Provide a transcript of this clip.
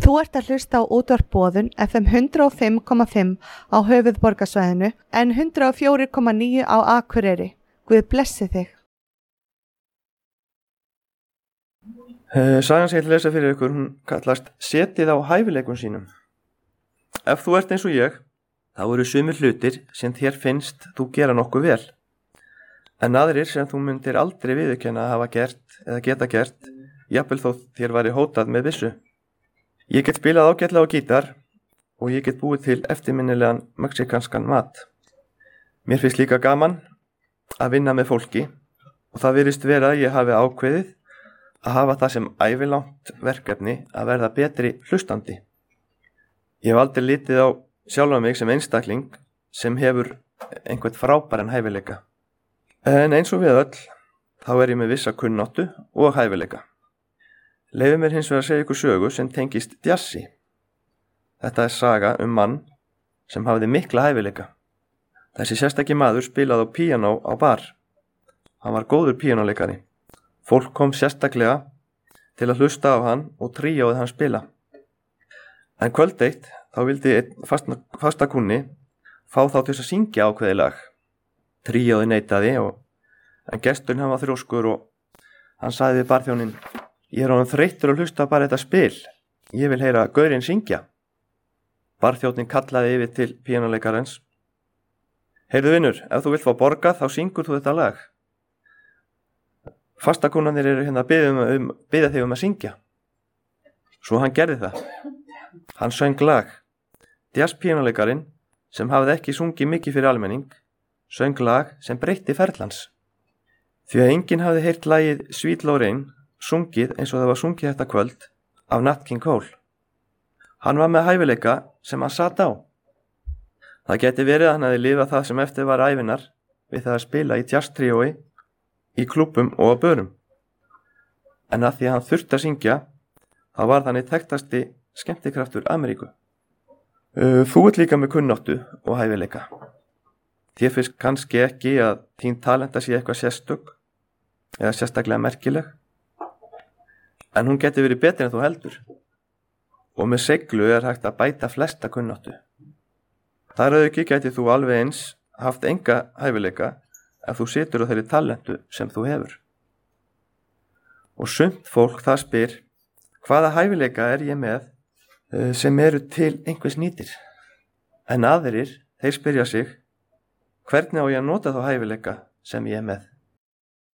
Þú ert að hlusta á útvarp Boðun FM 105,5 á höfuðborgarsvæðinu en 104,9 á Akureyri. Guð blessi þig. Sagan sem ég ætla að lesa fyrir ykkur, hún kallast Setið á hæfileikum sínum. Ef þú ert eins og ég, þá eru sumir hlutir sem þér finnst þú gera nokkuð vel, en aðrir sem þú myndir aldrei viðurkenna að hafa gert eða geta gert, jafnvel þó þér væri hótað með vissu. Ég get spilað ágætlega á gítar og ég get búið til eftirminnilegan mexikanskan mat. Mér finnst líka gaman að vinna með fólki og það virðist vera að ég hafi ákveðið að hafa það sem ævilangt verkefni að verða betri hlustandi. Ég hef aldrei litið á sjálfa mig sem einstakling sem hefur einhvern frábæran hæfileika. En eins og við öll, þá er ég með vissa kunnáttu og hæfileika. Leyfið mér hins vegar að segja ykkur sögu sem tengist djassi. Þetta er saga mann sem hafði mikla hæfileika. Þessi sérstaki maður spilaði á píanó á bar. Hann var góður píanóleikari. Fólk kom sérstaklega til að hlusta á hann og tríóið hann spila. En kvöld eitt þá vildi einn fastakunni fá þá til að syngja ákveðið lag. Tríóið neitaði en gesturinn hann var þrjóskur og hann sagði við barþjóninn: Ég er honum þreyttur að hlusta bara þetta spil. Ég vil heyra gaurinn syngja. Barþjónninn kallaði yfir til píanóleikarans: Heyrðu vinur, ef þú vilt fá borgað þá syngur þú þetta lag. Fastakunnarnir eru hérna að biðja þig að syngja. Svo hann gerði það. Hann söng lag. Jazzpíanóleikarinn, sem hafði ekki sungið mikið fyrir almenning, söng lag sem breytti ferlans. Því að enginn hafði heyrt lagið Sweet Lorraine sungið eins og það var sungið þetta kvöld af Nat King Cole. Hann var með hæfileika sem hann sat á. Það geti verið að hann hefði lifað það sem eftir var ævinar við það að spila í jazztríói, í klúbbum og á börum. En að því að hann þurfti að syngja, þá var þannig þekktasti skemmtikraftur Ameríku. Þú ert líka með kunnáttu og hæfileika. Þér finnst kannski ekki að þín talenta sé eitthvað sérstök eða sérstaklega merkileg, en hún geti verið betri en þú heldur. Og með seiglu er hægt að bæta flesta kunnáttu. Þar að auki geti þú alveg eins haft enga hæfileika ef þú situr á þeirri talentu sem þú hefur. Og sumt fólk það spyr: hvaða hæfileika er ég með sem eru til einhvers nýtir? En aðrir, þeir spyrja sig: hvernig á ég að nota þá hæfileika sem ég er með?